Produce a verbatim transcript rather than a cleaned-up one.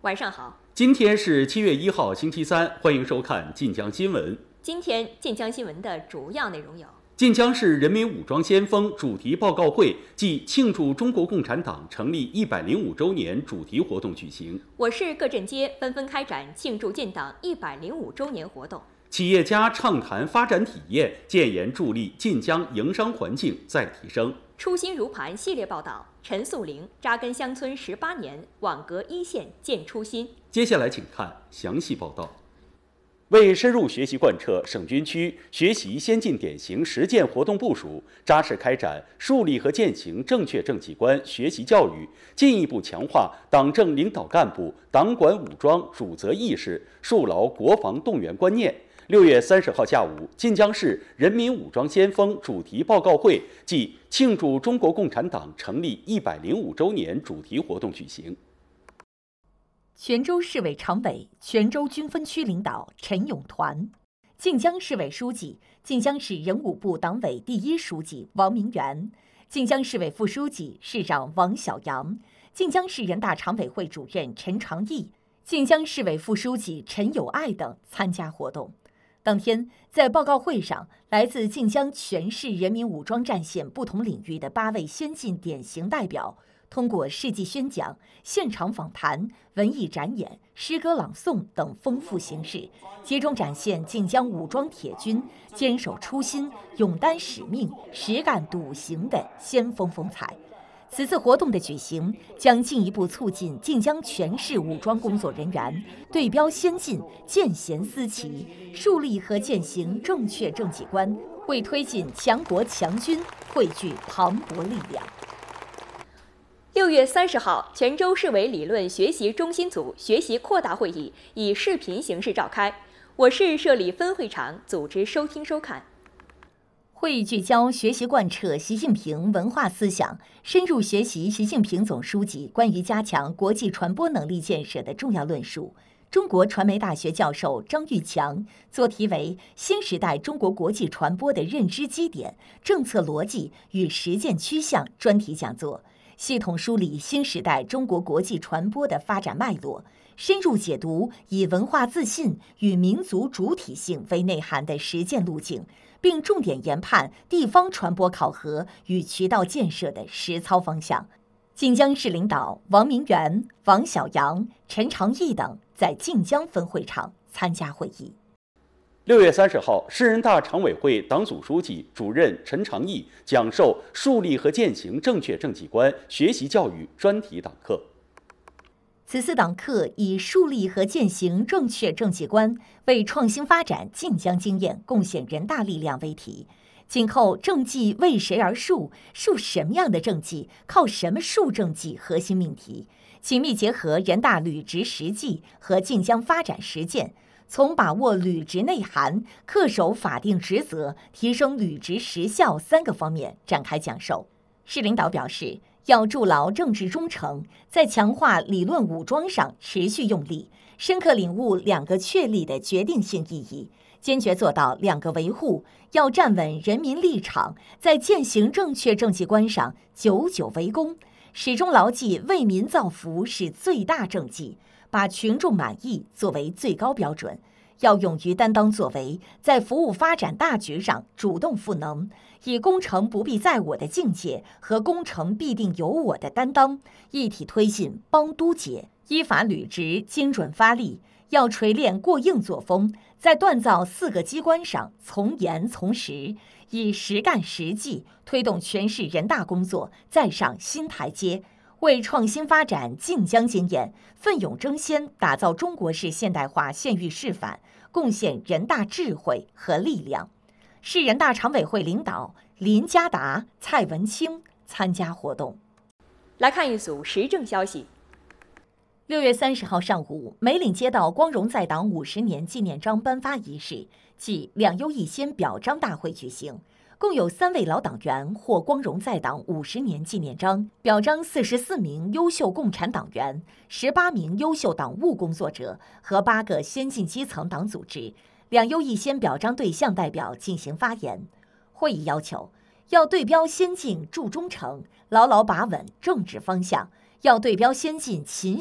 晚上好， 今天是七月一号，星期三，欢迎收看晋江新闻。 今天晋江新闻的主要内容有： 晋江市人民武装先锋主题报告会暨庆祝中国共产党成立一百零五周年主题活动举行。 我市各镇街纷纷开展庆祝建党一百零五周年活动。 企业家畅谈发展体验，建言助力晋江营商环境再提升。 初心如磐系列报道：陈素龄扎根乡村十八年，网格一线见初心。 接下来请看详细报道。为深入学习贯彻省军区学习先进典型实践活动部署，扎实开展树立和践行正确政绩观学习教育，进一步强化党政领导干部党管武装主责意识，树牢国防动员观念。六月三十号下午，晋江市人民武装先锋主题报告会暨庆祝中国共产党成立一百零五周年主题活动举行。 泉州市委常委、泉州军分区领导陈永团，晋江市委书记、晋江市人武部党委第一书记王明元，晋江市委副书记、市长王小阳，晋江市人大常委会主任陈长义，晋江市委副书记陈友爱等参加活动。当天，在报告会上，来自晋江全市人民武装战线不同领域的八位先进典型代表，通过事迹宣讲、现场访谈、文艺展演、诗歌朗诵等丰富形式，集中展现晋江武装铁军坚守初心、勇担使命、实干笃行的先锋风采。此次活动的举行，将进一步促进晋江全市武装工作人员对标先进、见贤思齐，树立和践行正确政绩观，为推进强国强军汇聚磅礴力量。 六月三十号，泉州市委理论学习中心组学习扩大会议以视频形式召开，我市设立分会场，组织收听收看。 会议聚焦学习贯彻习近平文化思想，深入学习习近平总书记关于加强国际传播能力建设的重要论述。中国传媒大学教授张玉强作题为《新时代中国国际传播的认知基点、政策逻辑与实践趋向》专题讲座，系统梳理新时代中国国际传播的发展脉络，深入解读以文化自信与民族主体性为内涵的实践路径，并重点研判地方传播考核与渠道建设的实操方向。晋江市领导王明元、王小阳、陈长义等在晋江分会场参加会议。 六月三十号，市人大常委会党组书记、主任陈长义讲授树立和践行正确政绩观学习教育专题党课。 此次党课以树立和践行正确政绩观，为创新发展晋江经验贡献人大力量为题，紧扣政绩为谁而树、树什么样的政绩、靠什么树政绩核心命题，紧密结合人大履职实际和晋江发展实践，从把握履职内涵、恪守法定职责、提升履职实效三个方面展开讲授。市领导表示，要筑牢政治忠诚，在强化理论武装上持续用力，深刻领悟两个确立的决定性意义，坚决做到两个维护，要站稳人民立场，在践行正确政绩观上久久为功，始终牢记为民造福是最大政绩，把群众满意作为最高标准，要勇于担当作为，在服务发展大局上主动赋能，以工程不必在我的境界和工程必定有我的担当，一体推进帮督解，依法履职，精准发力。要锤炼过硬作风，在锻造四个机关上从严从实，以实干实际推动全市人大工作再上新台阶，为创新发展晋江经验奋勇争先，打造中国式现代化县域示范，贡献人大智慧和力量。市人大常委会领导林家达、蔡文清参加活动。 来看一组时政消息。 六月三十号上午，梅岭街道光荣在党五十年纪念章颁发仪式暨两优一先表彰大会举行，共有三位老党员获光荣在党五十年纪念章，表彰四十四名优秀共产党员、十八名优秀党务工作者和八个先进基层党组织。两优一先表彰对象代表进行发言。会议要求，要对标先进、注忠诚，牢牢把稳政治方向；要对标先进、勤